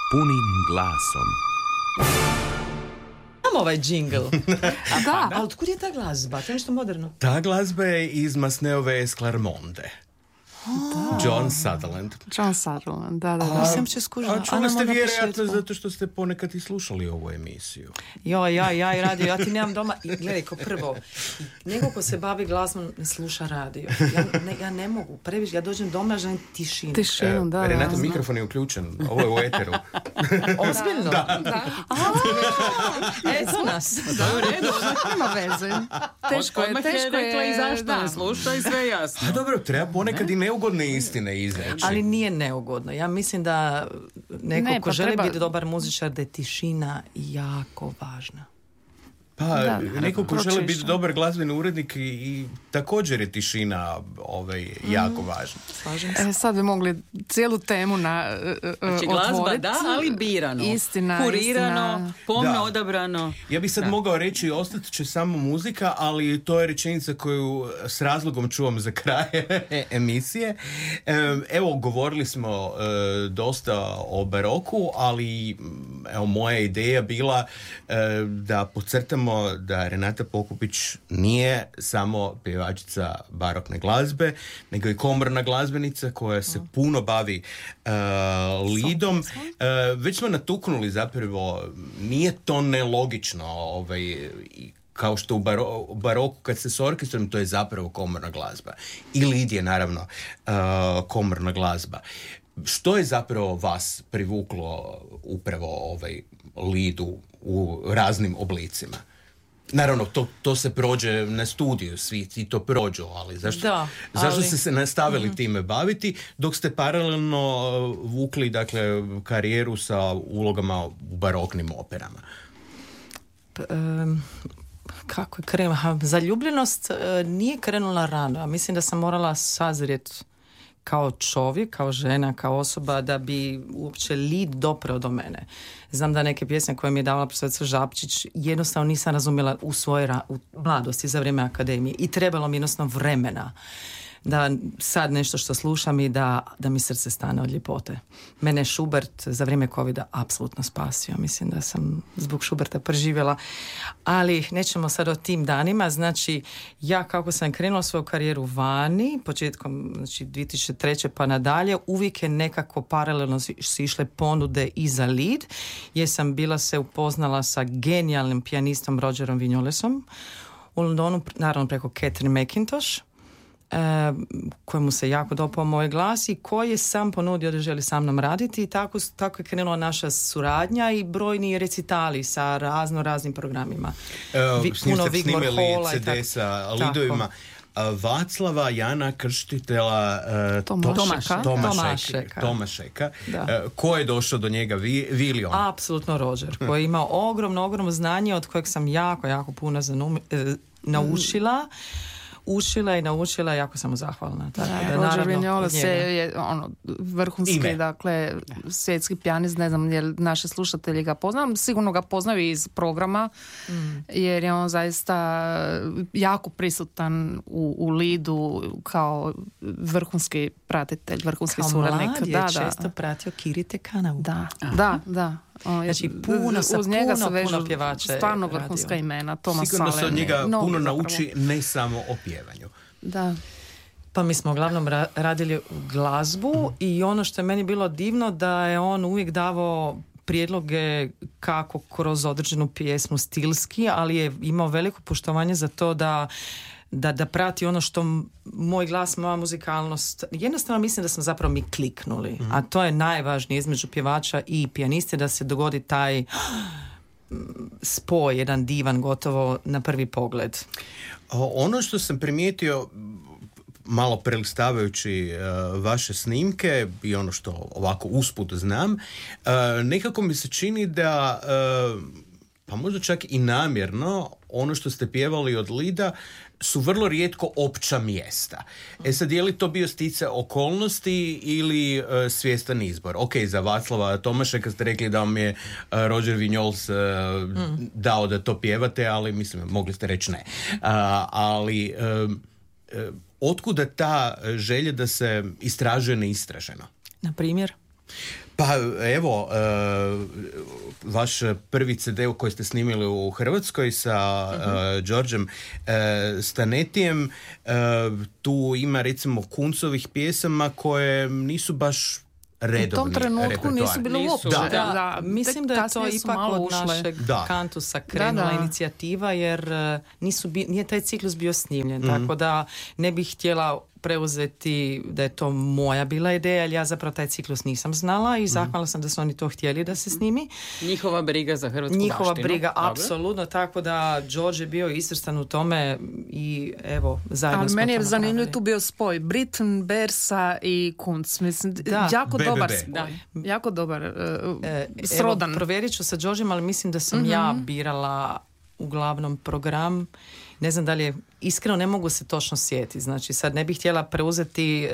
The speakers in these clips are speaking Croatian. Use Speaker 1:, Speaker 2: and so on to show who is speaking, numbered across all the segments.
Speaker 1: punim glasom.
Speaker 2: Imamo ovaj džingl.
Speaker 3: Da.
Speaker 2: Ali otkud je ta glazba? To je nešto moderno.
Speaker 1: Ta glazba je iz Masneove Esclarmonde. John Sutherland.
Speaker 3: John Sutherland, da.
Speaker 2: Nisam će skužila.
Speaker 1: A čuli ste
Speaker 2: Ajmo na
Speaker 1: vjerojatno
Speaker 2: početku.
Speaker 1: zato što ste ponekad i slušali ovu emisiju.
Speaker 2: Ja i radio, ja ti nemam doma. I gledaj, ko prvo, neko ko se bavi glazbom ne sluša radio. Ja ne mogu, previše, ja dođem doma, želim tišinu.
Speaker 3: Tišinu, da.
Speaker 1: Renata,
Speaker 3: znam.
Speaker 1: mikrofon je uključen. Ovo je u eteru.
Speaker 2: Ozbiljno?
Speaker 3: Da.
Speaker 2: Eto nas.
Speaker 4: Da, u redu.
Speaker 3: Nema veze. Teško je,
Speaker 4: Odmah rekla i zašto ne sluša i sve jasno.
Speaker 1: A dobro, treba ponekad i neugodne istine izaći.
Speaker 2: Ali nije neugodno. Ja mislim da neko
Speaker 3: Ne,
Speaker 2: ko
Speaker 3: pa
Speaker 2: želi
Speaker 3: treba-
Speaker 2: biti dobar muzičar, da je tišina jako važna.
Speaker 1: Pa,
Speaker 3: Da,
Speaker 1: neko ko želi biti
Speaker 3: pročišćen.
Speaker 1: dobar glazbeni urednik i također je tišina jako važna.
Speaker 2: Slažem se.
Speaker 3: Sad bi mogli cijelu temu
Speaker 4: Znači glazba
Speaker 3: otvoriti.
Speaker 4: da, ali birano.
Speaker 3: Istina,
Speaker 4: Kurirano,
Speaker 3: istina.
Speaker 4: pomno
Speaker 1: Da.
Speaker 4: odabrano.
Speaker 1: Ja bih sad
Speaker 4: Da.
Speaker 1: mogao reći ostat će samo muzika, ali to je rečenica koju s razlogom čuvam za kraj emisije. Evo, govorili smo dosta o baroku, ali evo, moja ideja bila da podcrtamo da Renata Pokupić nije samo pjevačica barokne glazbe, nego i komorna glazbenica koja se puno bavi lidom. Već smo natuknuli zapravo, nije to nelogično, i kao što u baroku kad se s orkestrom, to je zapravo komorna glazba. I lid je naravno komorna glazba. Što je zapravo vas privuklo upravo lidu u raznim oblicima? Naravno, to se prođe na studiju, svi ti to prođu, ali zašto ste se nastavili time baviti dok ste paralelno vukli, dakle, karijeru sa ulogama u baroknim operama?
Speaker 2: Kako je krenula? Zaljubljenost nije krenula rano. Mislim da sam morala sazrijeti kao čovjek, kao žena, kao osoba da bi uopće lid dopreo do mene. Znam da neke pjesme koje mi je davala profesorica Žapčić jednostavno nisam razumjela u svojoj u mladosti za vrijeme akademije i trebalo mi jednostavno vremena da sad nešto što slušam i da mi srce stane od ljepote. Mene je Schubert za vrijeme covida apsolutno spasio. Mislim da sam zbog Schuberta preživjela. Ali nećemo sad o tim danima. Znači, ja kako sam krenula svoju karijeru vani, početkom 2003. pa nadalje, uvijek je nekako paralelno su išle ponude i za lead, jer sam bila se upoznala sa genijalnim pijanistom Rogerom Vignolesom u Londonu, naravno preko Catherine McIntosh, kojemu se jako dopao moj glas i koji je sam ponudio da želi sa mnom raditi i tako je krenula naša suradnja i brojni recitali sa raznim programima.
Speaker 1: Puno Vigmor Hola
Speaker 2: i
Speaker 1: CD sa lidovima. Vaclava Jana Krštitela Tomašeka. Ko je došao do njega? Vilion?
Speaker 2: Apsolutno Roger, koji je imao ogromno znanje od kojeg sam jako puno naučila. Naučila, jako sam mu zahvalna.
Speaker 3: Roger Vignoles je vrhunski, dakle, svjetski pijanist, ne znam jel naši slušatelji ga poznaju, sigurno ga poznaju iz programa, jer je on zaista jako prisutan u lidu kao vrhunski pratitelj, vrhunski suradnik.
Speaker 2: Kao mlad je često pratio Kirite Kanavu.
Speaker 3: Da.
Speaker 2: Znači, uz njega se vežu pjevače.
Speaker 3: Stvarno vrhunska imena. Thomas
Speaker 1: Sigurno se od njega puno
Speaker 3: zapravo
Speaker 1: nauči, ne samo o pjevanju.
Speaker 3: Da.
Speaker 2: Pa mi smo uglavnom radili glazbu i ono što je meni bilo divno da je on uvijek davao prijedloge kako kroz određenu pjesmu stilski, ali je imao veliko poštovanje za to da prati ono što moj glas, moja muzikalnost. Jednostavno mislim da smo zapravo mi kliknuli. A to je najvažnije između pjevača i pijaniste, da se dogodi taj spoj, jedan divan gotovo na prvi pogled.
Speaker 1: Ono što sam primijetio malo prelistavajući vaše snimke i ono što ovako usput znam, nekako mi se čini da pa možda čak i namjerno ono što ste pjevali od lida su vrlo rijetko opća mjesta. Sad, je li to bio sticaj okolnosti ili svjestan izbor? Ok, za Vaclava Tomašeka ste rekli da vam je Roger Vignoles dao da to pjevate, ali mislim, mogli ste reći ne. Ali otkuda ta želja da se istražuje neistraženo?
Speaker 2: Na primjer?
Speaker 1: Pa evo, vaš prvi CD koji ste snimili u Hrvatskoj sa Đorđem Stanetijem, tu ima recimo Kuncovih pjesama koje nisu baš redovni repertoar.
Speaker 3: U tom trenutku nisu bile uopće.
Speaker 2: Da. Mislim da je to ipak od našeg Kantusa krenula inicijativa, jer nije taj ciklus bio snimljen, tako da ne bih htjela preuzeti da je to moja bila ideja, ali ja zapravo taj ciklus nisam znala i zahvalna sam da su oni to htjeli da se snimi.
Speaker 4: Njihova briga za hrvatsku baštinu.
Speaker 2: Njihova briga, apsolutno, tako da George je bio izvrstan u tome i evo, zajedno
Speaker 3: ali
Speaker 2: smo
Speaker 3: meni je
Speaker 2: to
Speaker 3: zanimljiv tu bio spoj Britten, Bersa i Kunc. Mislim, jako dobar spoj. Jako dobar, srodan.
Speaker 2: Evo, provjerit ću sa Georgeom, ali mislim da sam ja birala uglavnom program. Ne znam da li je, iskreno ne mogu se točno sjetiti. Znači sad ne bih htjela preuzeti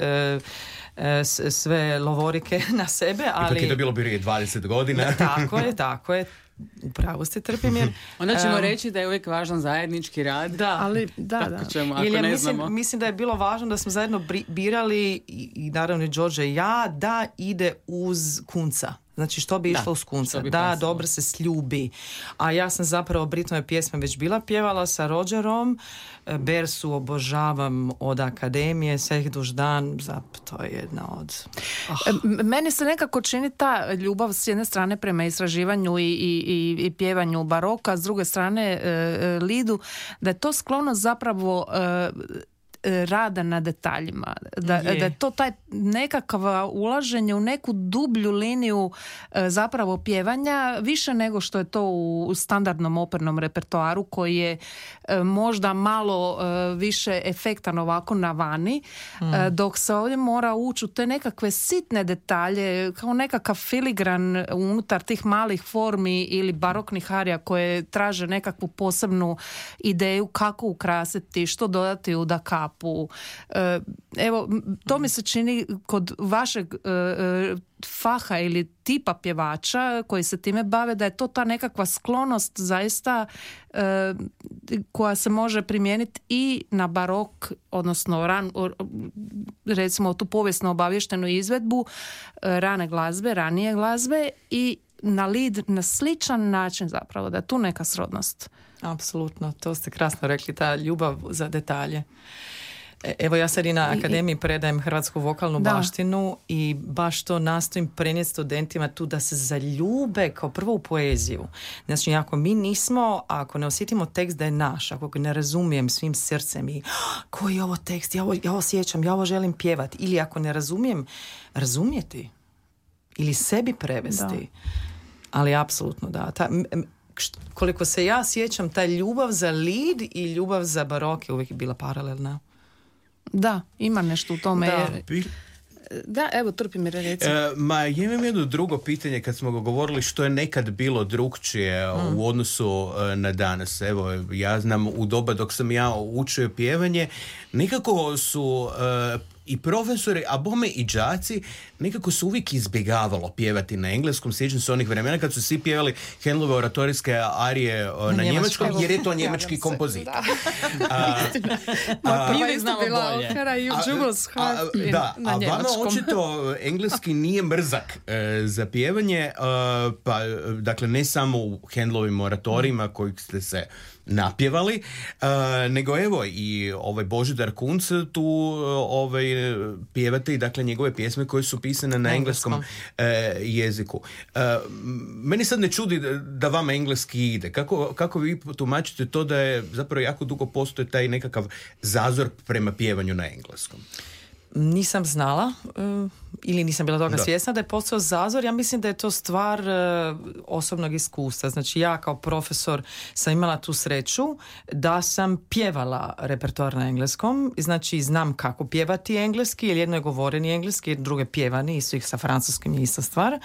Speaker 2: sve lovorike na sebe, ali...
Speaker 1: Ipak je to bilo prije 20 godina.
Speaker 2: Tako je. Upravo ste, Trpimir.
Speaker 4: Onda ćemo reći da je uvijek važan zajednički rad.
Speaker 2: Da,
Speaker 3: ali da.
Speaker 4: Ćemo, ako ne znamo.
Speaker 2: Mislim da je bilo važno da smo zajedno birali i naravno i Đorđe i ja, da ide uz Kunca. Znači što bi išlo uz Kunca. Da, dobro se sljubi. A ja sam zapravo Britnove pjesme već bila pjevala sa Rogerom. Bersu obožavam od Akademije, Seh duž dan, to je jedna od...
Speaker 3: Meni se nekako čini ta ljubav s jedne strane prema istraživanju i pjevanju baroka, s druge strane lidu, da je to sklono zapravo rada na detaljima. Da je to taj nekakva ulaženje u neku dublju liniju zapravo pjevanja, više nego što je to u standardnom opernom repertoaru koji je možda malo više efektan ovako na vani, dok se ovdje mora ući u te nekakve sitne detalje, kao nekakav filigran unutar tih malih formi ili baroknih arija koje traže nekakvu posebnu ideju kako ukrasiti, što dodati u da kapu. Evo, to mi se čini kod vašeg faha ili tipa pjevača koji se time bave, da je to ta nekakva sklonost zaista koja se može primijeniti i na barok, odnosno recimo tu povijesno obavještenu izvedbu rane glazbe, ranije glazbe i na lead na sličan način zapravo, da je tu neka srodnost.
Speaker 2: Apsolutno, to ste krasno rekli, ta ljubav za detalje. Evo ja sad i na Akademiji predajem hrvatsku vokalnu baštinu i baš to nastojim prenijeti studentima tu da se zaljube kao prvo u poeziju. Znači ako mi nismo, ako ne osjetimo tekst da je naš, ako ga ne razumijem svim srcem i koji je ovo tekst, ja osjećam, ja ovo želim pjevati, ili ako ne razumijem, razumjeti ili sebi prevesti. Ali apsolutno da. Koliko se ja sjećam, ta ljubav za lead i ljubav za barok je uvijek bila paralelna.
Speaker 3: Da, ima nešto u tome. Da, evo, Trpimir, reci.
Speaker 1: Ja imam jedno drugo pitanje kad smo govorili što je nekad bilo drugčije u odnosu na danas. Evo, ja znam u doba dok sam ja učio pjevanje, nekako su i profesori, a bome i đaci, nekako su uvijek izbjegavalo pjevati na engleskom. Sjećam se onih vremena kad su svi pjevali Handelove oratorijske arije na njemačkom, jer je to njemački kompozitor.
Speaker 3: Prva isto bila opera i Jules Harp na njemačkom.
Speaker 1: A vama očito engleski nije mrzak za pjevanje, pa dakle ne samo u Handelovim oratorijima kojih ste se napjevali, nego evo i Božidar Kunc tu pjevate i dakle njegove pjesme koje su pisane na engleskom jeziku. Meni sad ne čudi da vama engleski ide. Kako vi tumačite to da je zapravo jako dugo postoji taj nekakav zazor prema pjevanju na engleskom?
Speaker 2: Nisam znala ili nisam bila toga svjesna da je postojao zazor. Ja mislim da je to stvar osobnog iskustva. Znači ja kao profesor sam imala tu sreću da sam pjevala repertoar na engleskom. Znači znam kako pjevati engleski, jer jedno je govoreni engleski, jer drugo je pjevani, isto ih sa francuskim je ista stvar.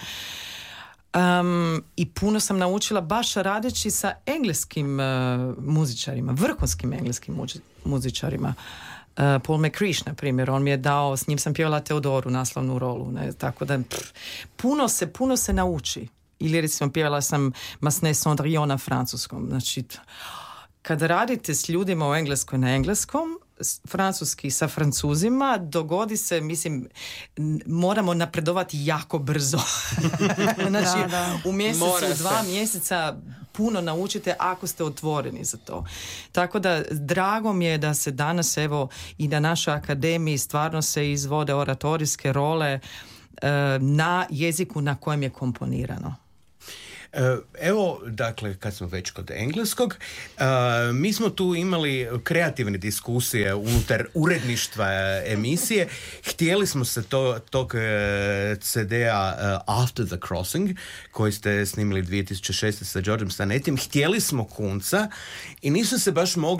Speaker 2: I puno sam naučila baš radeći sa engleskim muzičarima, vrhunskim engleskim muzičarima. Paul McCreesh, na primjer, on mi je dao, s njim sam pjevala Teodoru, naslovnu rolu, ne? Tako da puno se nauči. Ili recimo pjevala sam Massenet Cendrillon na francuskom. Znači, kad radite s ljudima u Engleskoj na engleskom, francuski sa Francuzima, dogodi se, mislim, moramo napredovati jako brzo. Znači, u mjesecu, 2 mjeseca puno naučite ako ste otvoreni za to. Tako da, drago mi je da se danas, evo, i na našoj akademiji stvarno se izvode oratorijske role na jeziku na kojem je komponirano.
Speaker 1: Evo, dakle, kad smo već kod engleskog, mi smo tu imali kreativne diskusije unutar uredništva emisije. Htjeli smo se tog CD-a After the Crossing, koji ste snimili 2006. sa Georgeom Stanettijem, htjeli smo Kunca i nisu se baš mogli